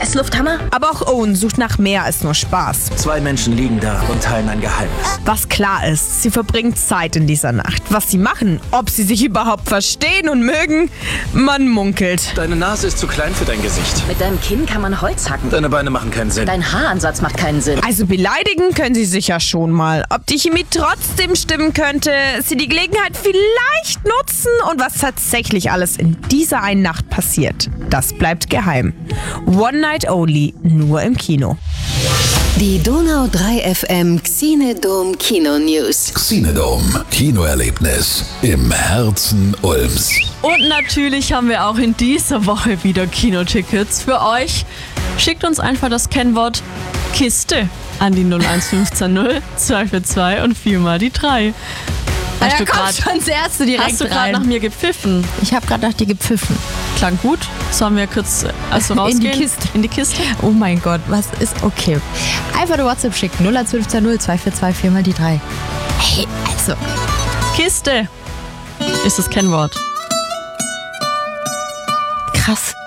Presslufthammer? Aber auch Owen sucht nach mehr als nur Spaß. 2 Menschen liegen da und teilen ein Geheimnis. Was klar ist, sie verbringen Zeit in dieser Nacht. Was sie machen, ob sie sich überhaupt verstehen und mögen, man munkelt. Deine Nase ist zu klein für dein Gesicht. Mit deinem Kinn kann man Holz hacken. Deine Beine machen keinen Sinn. Dein Haaransatz macht keinen Sinn. Also beleidigen können sie sicher schon mal. Ob die Chemie trotzdem stimmen könnte, sie die Gelegenheit vielleicht nutzen und was tatsächlich alles in dieser einen Nacht passiert, das bleibt geheim. One Night Only, nur im Kino. Die Donau 3 FM Xenedom Kino News. Xenedom, Kinoerlebnis im Herzen Ulms. Und natürlich haben wir auch in dieser Woche wieder Kinotickets für euch. Schickt uns einfach das Kennwort Kiste an die 01550 242 und 4 mal die 3. Hast du schon das erste direkt Hast du gerade rein. nach mir gepfiffen? Ich habe gerade nach dir gepfiffen. Klang gut. Sollen wir kurz rausgehen? In die Kiste. In die Kiste? Oh mein Gott, was ist okay? Einfach eine WhatsApp schicken. 01550 242 4 mal die 3. Hey, also. Kiste ist das Kennwort. Krass.